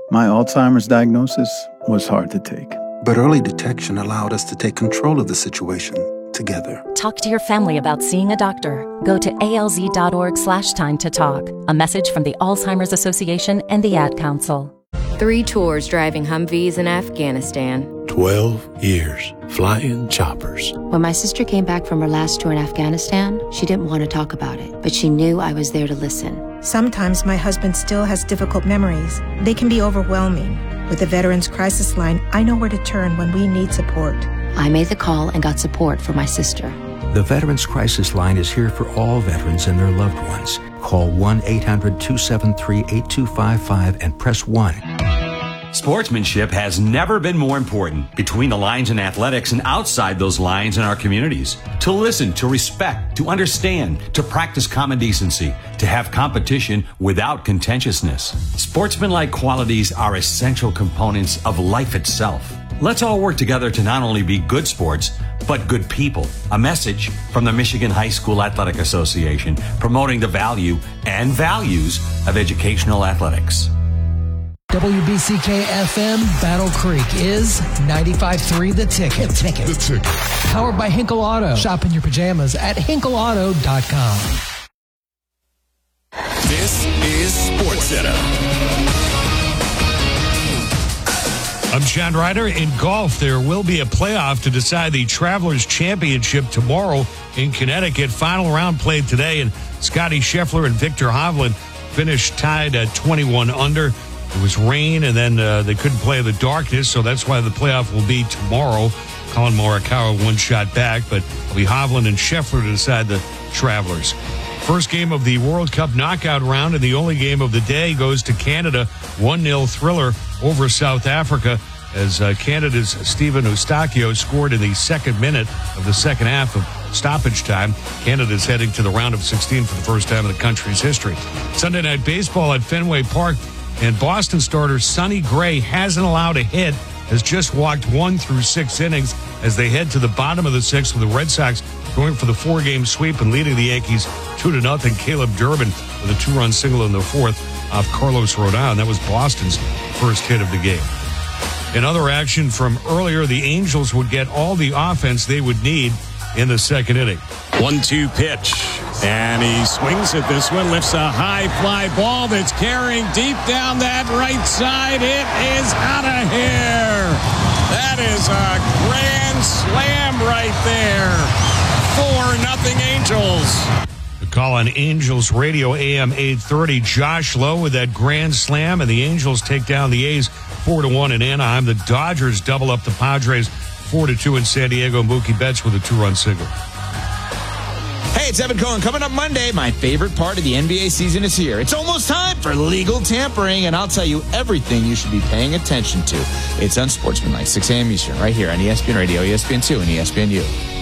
My Alzheimer's diagnosis was hard to take. But early detection allowed us to take control of the situation together. Talk to your family about seeing a doctor. Go to alz.org/time to talk. A message from the Alzheimer's Association and the Ad Council. 3 tours driving Humvees in Afghanistan. 12 years flying choppers. When my sister came back from her last tour in Afghanistan, she didn't want to talk about it, but she knew I was there to listen. Sometimes my husband still has difficult memories. They can be overwhelming. With the Veterans Crisis Line, I know where to turn when we need support. I made the call and got support for my sister. The Veterans Crisis Line is here for all veterans and their loved ones. Call 1-800-273-8255 and press 1. Sportsmanship has never been more important between the lines in athletics and outside those lines in our communities. To listen, to respect, to understand, to practice common decency, to have competition without contentiousness. Sportsmanlike qualities are essential components of life itself. Let's all work together to not only be good sports, but good people. A message from the Michigan High School Athletic Association, promoting the value and values of educational athletics. WBCK-FM Battle Creek is 95.3 The Ticket. The Ticket. Powered by Hinkle Auto. Shop in your pajamas at hinkleauto.com. This is SportsCenter. I'm John Ryder. In golf, there will be a playoff to decide the Travelers Championship tomorrow in Connecticut. Final round played today, and Scotty Scheffler and Victor Hovland finished tied at 21 under. It was rain, and then they couldn't play in the darkness, so that's why the playoff will be tomorrow. Colin Morikawa 1 shot back, but it'll be Hovland and Scheffler to decide the Travelers. First game of the World Cup knockout round, and the only game of the day goes to Canada. 1-0 thriller over South Africa as Canada's Stephen Eustáquio scored in the second minute of the second half of stoppage time. Canada's heading to the round of 16 for the first time in the country's history. Sunday Night Baseball at Fenway Park, and Boston starter Sonny Gray hasn't allowed a hit, has just walked 1 through 6 innings as they head to the bottom of the 6th with the Red Sox going for the 4-game sweep and leading the Yankees 2-0. Caleb Durbin with a 2-run single in the 4th off Carlos Rodon. That was Boston's first hit of the game. In other action from earlier, the Angels would get all the offense they would need in the second inning. 1-2 pitch. And he swings at this one, lifts a high fly ball that's carrying deep down that right side. It is out of here. That is a grand slam right there. 4-0 Angels. The call on Angels Radio AM 830. Josh Lowe with that grand slam, and the Angels take down the A's 4-1 in Anaheim. The Dodgers double up the Padres 4-2 in San Diego. Mookie Betts with a 2-run single. Hey, it's Evan Cohen. Coming up Monday, my favorite part of the NBA season is here. It's almost time for legal tampering, and I'll tell you everything you should be paying attention to. It's Unsportsmanlike, 6 a.m. Eastern, right here on ESPN Radio, ESPN2, and ESPNU.